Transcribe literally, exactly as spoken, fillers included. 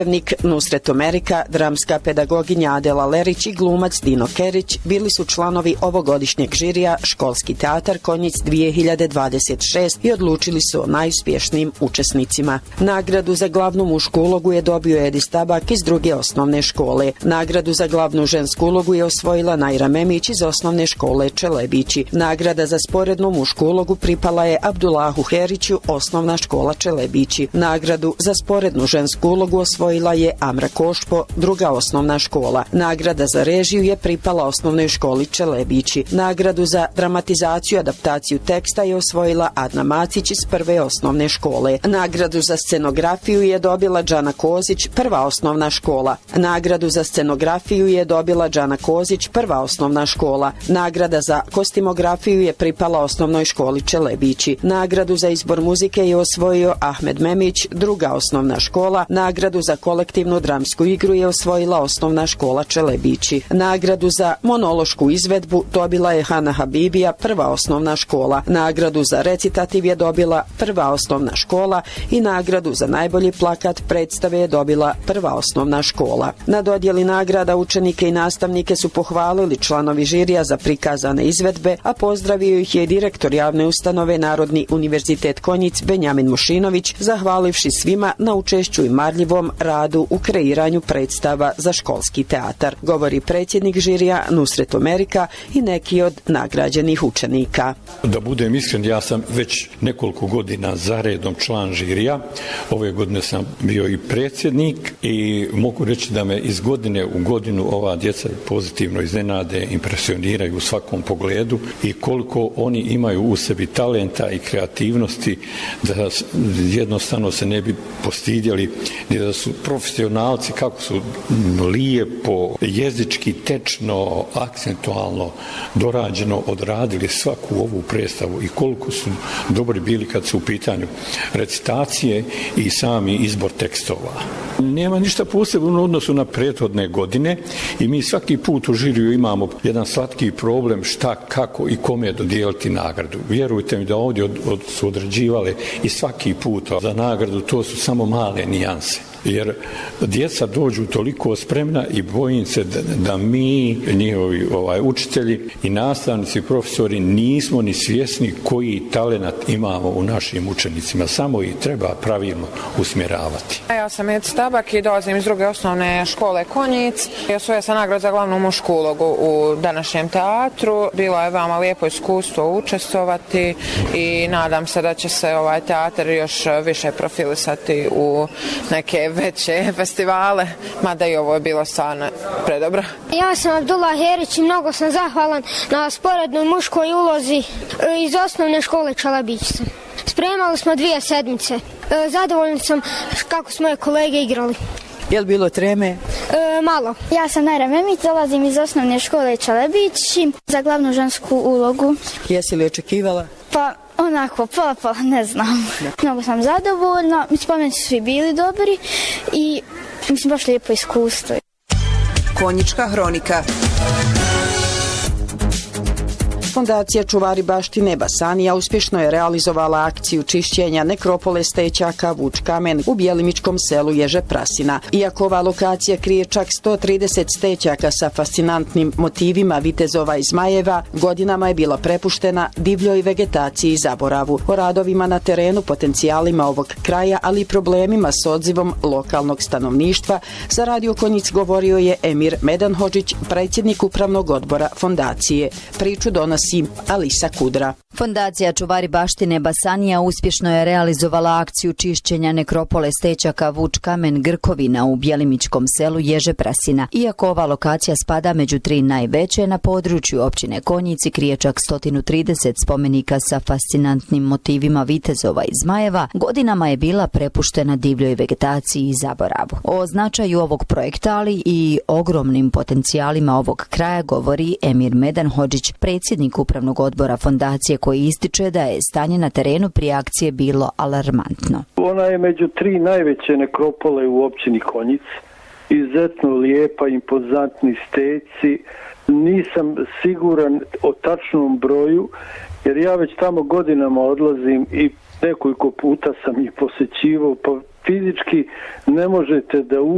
Književnik Nusret Omerika, dramska pedagoginja Adela Lerić i glumac Dino Kerić bili su članovi ovogodišnjeg žirija Školski teatar Konjic dvije hiljade dvadeset šest i odlučili su o najuspješnijim učesnicima. Nagradu za glavnu mušku ulogu je dobio Edis Tabak iz druge osnovne škole. Nagradu za glavnu žensku ulogu je osvojila Najra Memić iz osnovne škole Čelebići. Nagrada za sporednu mušku ulogu pripala je Abdulahu Heriću, osnovna škola Čelebići. Nagradu za sporednu žensku ulogu osvojila je Amra Košpo, druga osnovna škola. Nagrada za režiju je pripala osnovnoj školi Čelebići. Nagradu za dramatizaciju i adaptaciju teksta je osvojila Adna Macić iz prve osnovne škole. Nagradu za scenografiju je dobila Džana Kozić, prva osnovna škola. Nagradu za scenografiju je dobila Džana Kozić, prva osnovna škola. Nagrada za kostimografiju je pripala osnovnoj školi Čelebići. Nagradu za izbor muzike je osvojio Ahmed Memić, druga osnovna škola. Nagradu za kolektivnu dramsku igru je osvojila osnovna škola Čelebići. Nagradu za monološku izvedbu dobila je Hana Habibija, prva osnovna škola. Nagradu za recitativ je dobila prva osnovna škola i nagradu za najbolji plakat predstave je dobila prva osnovna škola. Na dodjeli nagrada učenike i nastavnike su pohvalili članovi žirija za prikazane izvedbe, a pozdravio ih je direktor javne ustanove Narodni univerzitet Konjic Benjamin Mušinović, zahvalivši svima na učešću i marljivom radu u kreiranju predstava za školski teatar, govori predsjednik žirija Nusret Omerika i neki od nagrađenih učenika. Da budem iskren, ja sam već nekoliko godina zaredom član žirija. Ove godine sam bio i predsjednik i mogu reći da me iz godine u godinu ova djeca pozitivno iznenade, impresioniraju u svakom pogledu i koliko oni imaju u sebi talenta i kreativnosti da jednostavno se ne bi postidjeli, da su profesionalci, kako su lijepo, jezički, tečno, akcentualno, dorađeno odradili svaku ovu predstavu i koliko su dobri bili kad su u pitanju recitacije i sami izbor tekstova. Nema ništa posebno u odnosu na prethodne godine i mi svaki put u žiriju imamo jedan slatki problem šta, kako i kome dodijeliti nagradu. Vjerujte mi da ovdje od, od, su određivale i svaki put za nagradu, to su samo male nijanse. Jer djeca dođu toliko spremna i bojim se da, da mi, njihovi ovaj, učitelji i nastavnici i profesori nismo ni svjesni koji talenat imamo u našim učenicima. Samo ih treba pravilno usmjeravati. Ja sam Edis Tabak i dolazim iz druge osnovne škole Konjic. Osvojila sam nagradu za glavnu mušku ulogu u današnjem teatru. Bilo je veoma lijepo iskustvo učestvovati i nadam se da će se ovaj teatar još više profilisati u neke veće festivale, mada i ovo je bilo stvarno predobro. Ja sam Abdullah Herić i mnogo sam zahvalan na sporednoj muškoj ulozi iz osnovne škole Čelebić. Spremali smo dvije sedmice. Zadovoljni sam kako smo moje kolege igrali. Je li bilo treme? E, malo. Ja sam Najra Memić, dolazim iz osnovne škole Čelebić za glavnu žensku ulogu. Jesi li očekivala? Pa onako, pola pola, ne znam. Da. Mnogo sam zadovoljna, spomenici su svi bili dobri i mislim baš lijepo iskustvo. Konjička hronika. Fondacija Čuvari baštine Basanija uspješno je realizovala akciju čišćenja nekropole stećaka Vuč kamen u Bjelimičkom selu Ježe Prasina. Iako ova lokacija krije čak sto trideset stećaka sa fascinantnim motivima vitezova i zmajeva, godinama je bila prepuštena divljoj vegetaciji i zaboravu. O radovima na terenu, potencijalima ovog kraja, ali i problemima s odzivom lokalnog stanovništva, za Radio Konjic govorio je Emir Medanhodžić, predsjednik upravnog odbora fondacije. Priču donosi Alisa Kudra. Fondacija Čuvari baštine Basanija uspješno je realizovala akciju čišćenja nekropole stećaka Vuč kamen Grkovina u Bjelimičkom selu Ježe Prasina. Iako ova lokacija spada među tri najveće, na području općine Konjici krije čak sto trideset spomenika sa fascinantnim motivima vitezova i zmajeva, godinama je bila prepuštena divljoj vegetaciji i zaboravu. O značaju ovog projekta, ali i ogromnim potencijalima ovog kraja govori Emir Medanhodžić, predsjednik upravnog odbora fondacije, koji ističe da je stanje na terenu prije akcije bilo alarmantno. Ona je među tri najveće nekropole u općini Konjic. Izuzetno lijepa, impozantni steci. Nisam siguran o tačnom broju, jer ja već tamo godinama odlazim i nekoliko puta sam ih posjećivao, pa fizički ne možete da